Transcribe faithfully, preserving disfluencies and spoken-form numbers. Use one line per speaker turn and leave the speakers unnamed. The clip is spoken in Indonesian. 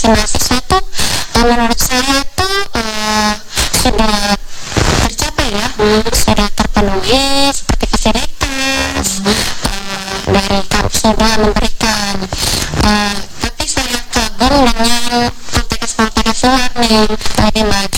aspirasi mahasiswa tuh uh, menurut saya tuh uh, sudah tercapai ya, hmm. sudah terpenuhi seperti fasilitas uh, dari kampus sudah memberikan, uh, tapi saya kagum dengan konteks-konteks luar nih, tadi